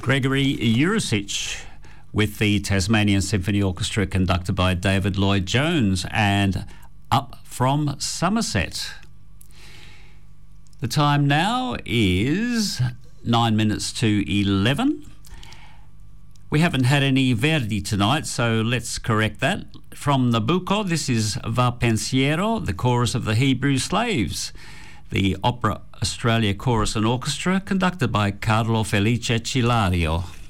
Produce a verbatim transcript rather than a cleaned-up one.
Gregory Urisic with the Tasmanian Symphony Orchestra conducted by David Lloyd-Jones, and Up from Somerset. The time now is nine minutes to eleven. We haven't had any Verdi tonight, so let's correct that. From Nabucco, this is Va Pensiero, the chorus of the Hebrew Slaves, the Opera Australia Chorus and Orchestra, conducted by Carlo Felice Cilario.